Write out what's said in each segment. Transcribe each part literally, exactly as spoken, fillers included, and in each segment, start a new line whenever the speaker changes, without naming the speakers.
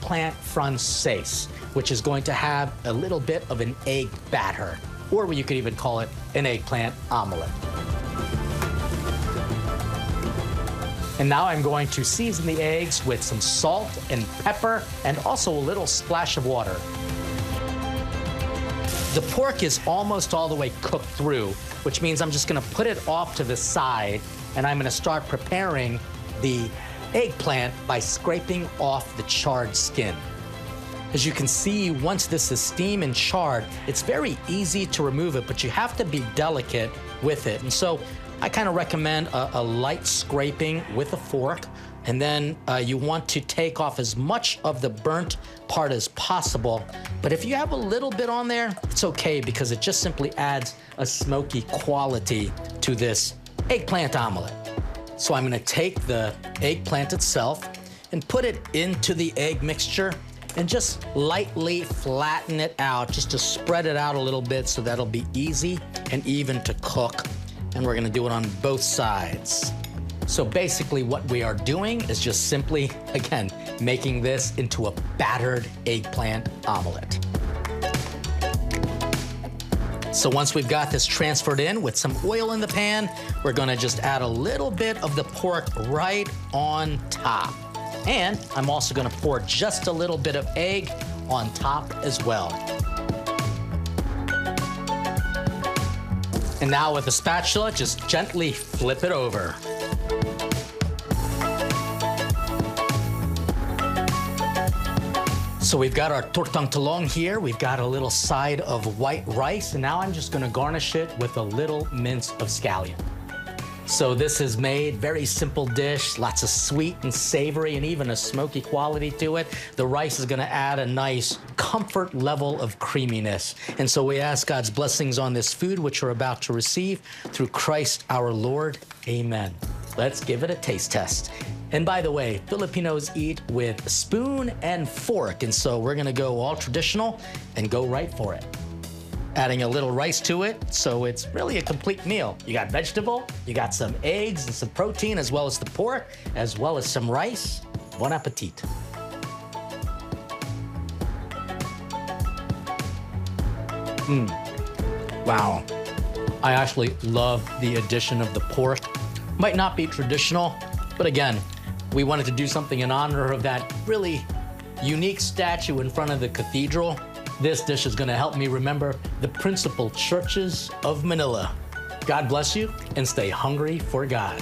eggplant francaise, which is going to have a little bit of an egg batter, or you could even call it an eggplant omelet. And now I'm going to season the eggs with some salt and pepper and also a little splash of water. The pork is almost all the way cooked through, which means I'm just gonna put it off to the side, and I'm gonna start preparing the eggplant by scraping off the charred skin. As you can see, once this is steamed and charred, it's very easy to remove it, but you have to be delicate with it. And so I kind of recommend a, a light scraping with a fork, and then uh, you want to take off as much of the burnt part as possible. But if you have a little bit on there, it's okay, because it just simply adds a smoky quality to this eggplant omelet. So I'm gonna take the eggplant itself and put it into the egg mixture and just lightly flatten it out, just to spread it out a little bit so that'll be easy and even to cook. And we're gonna do it on both sides. So basically what we are doing is just simply, again, making this into a battered eggplant omelet. So once we've got this transferred in with some oil in the pan, we're gonna just add a little bit of the pork right on top. And I'm also gonna pour just a little bit of egg on top as well. And now with a spatula, just gently flip it over. So we've got our tortang talong here. We've got a little side of white rice, and now I'm just gonna garnish it with a little mince of scallion. So this is made, very simple dish, lots of sweet and savory and even a smoky quality to it. The rice is gonna add a nice comfort level of creaminess. And so we ask God's blessings on this food, which we're about to receive through Christ our Lord. Amen. Let's give it a taste test. And by the way, Filipinos eat with spoon and fork, and so we're gonna go all traditional and go right for it. Adding a little rice to it, so it's really a complete meal. You got vegetable, you got some eggs and some protein, as well as the pork, as well as some rice. Bon appetit. Mmm, wow. I actually love the addition of the pork. Might not be traditional, but again, we wanted to do something in honor of that really unique statue in front of the cathedral. This dish is gonna help me remember the principal churches of Manila. God bless you, and stay hungry for God.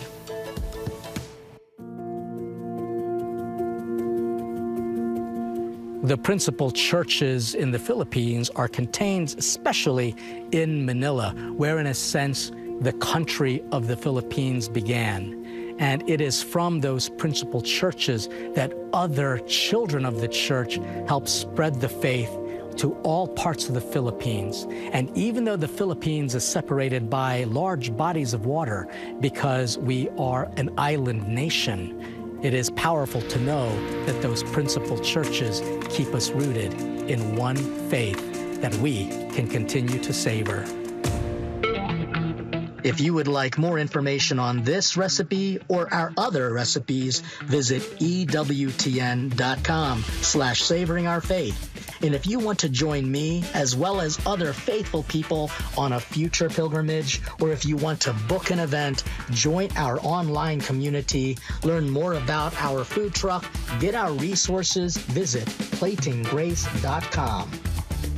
The principal churches in the Philippines are contained especially in Manila, where in a sense the country of the Philippines began. And it is from those principal churches that other children of the church help spread the faith to all parts of the Philippines. And even though the Philippines is separated by large bodies of water because we are an island nation, it is powerful to know that those principal churches keep us rooted in one faith that we can continue to savor. If you would like more information on this recipe or our other recipes, visit E W T N dot com slash savoring our faith. And if you want to join me as well as other faithful people on a future pilgrimage, or if you want to book an event, join our online community, learn more about our food truck, get our resources, visit plating grace dot com.